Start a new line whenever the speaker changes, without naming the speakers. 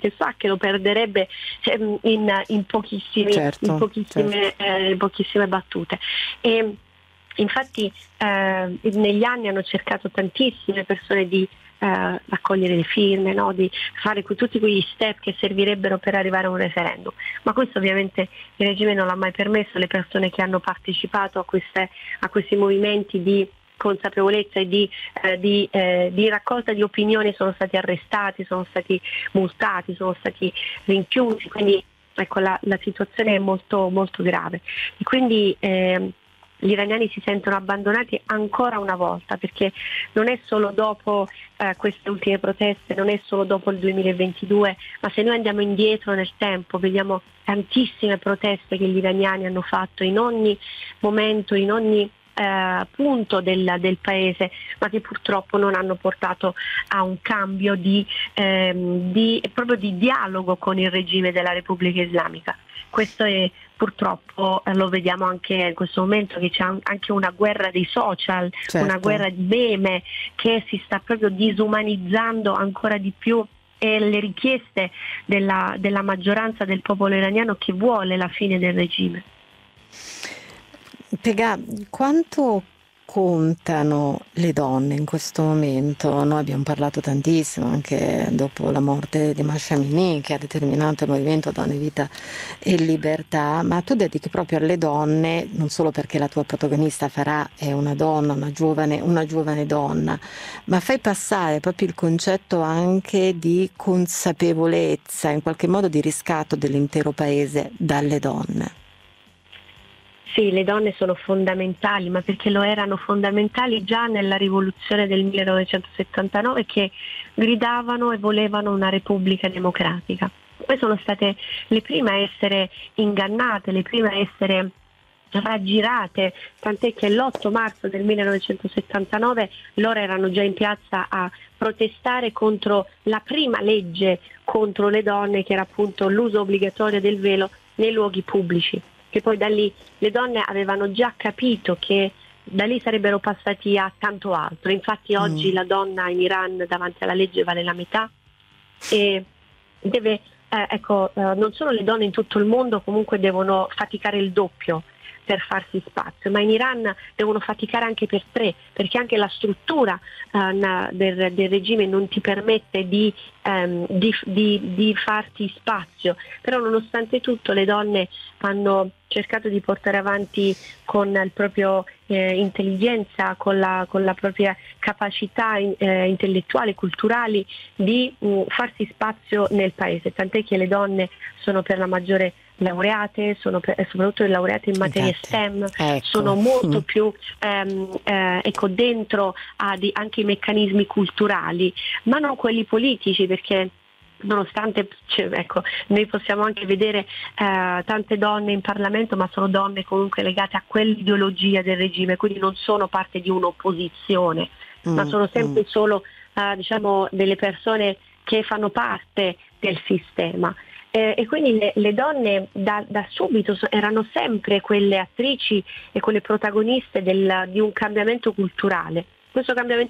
probabilmente sa che lo perderebbe in pochissime battute. E infatti negli anni hanno cercato tantissime persone di raccogliere le firme, no? Di fare tutti quegli step che servirebbero per arrivare a un referendum, ma questo ovviamente il regime non l'ha mai permesso. Le persone che hanno partecipato a questi movimenti di consapevolezza e di raccolta di opinioni sono stati arrestati, sono stati multati, sono stati rinchiusi, quindi ecco la situazione è molto, molto grave e quindi gli iraniani si sentono abbandonati ancora una volta, perché non è solo dopo queste ultime proteste, non è solo dopo il 2022, ma se noi andiamo indietro nel tempo vediamo tantissime proteste che gli iraniani hanno fatto in ogni momento, in ogni punto del paese, ma che purtroppo non hanno portato a un cambio proprio di dialogo con il regime della Repubblica Islamica. Questo è purtroppo, lo vediamo anche in questo momento, che c'è anche una guerra dei social,
certo,
una guerra di meme che si sta proprio disumanizzando ancora di più, e le richieste della maggioranza del popolo iraniano che vuole la fine del regime.
Pegah, quanto contano le donne in questo momento? Noi abbiamo parlato tantissimo anche dopo la morte di Mahsa Amini, che ha determinato il movimento Donne, Vita e Libertà, ma tu dedichi proprio alle donne, non solo perché la tua protagonista Farah è una donna, una giovane donna, ma fai passare proprio il concetto anche di consapevolezza, in qualche modo di riscatto dell'intero paese dalle donne.
Sì, le donne sono fondamentali, ma perché lo erano fondamentali già nella rivoluzione del 1979, che gridavano e volevano una repubblica democratica. Poi sono state le prime a essere ingannate, le prime a essere raggirate, tant'è che l'8 marzo del 1979 loro erano già in piazza a protestare contro la prima legge contro le donne, che era appunto l'uso obbligatorio del velo nei luoghi pubblici, che poi da lì le donne avevano già capito che da lì sarebbero passati a tanto altro. Infatti oggi la donna in Iran davanti alla legge vale la metà e deve, non solo le donne in tutto il mondo comunque devono faticare il doppio per farsi spazio, ma in Iran devono faticare anche per 3, perché anche la struttura del regime non ti permette di farti spazio. Però nonostante tutto le donne hanno cercato di portare avanti con il proprio intelligenza, con la propria capacità intellettuali, culturali, di farsi spazio nel paese, tant'è che le donne sono per la maggiore laureate, soprattutto le laureate in materie STEM,
ecco,
sono molto più dentro anche i meccanismi culturali, ma non quelli politici, perché nonostante noi possiamo anche vedere tante donne in Parlamento, ma sono donne comunque legate a quell'ideologia del regime, quindi non sono parte di un'opposizione, ma sono sempre solo delle persone che fanno parte del sistema. E quindi le donne da subito erano sempre quelle attrici e quelle protagoniste di un cambiamento culturale. Questo cambiamento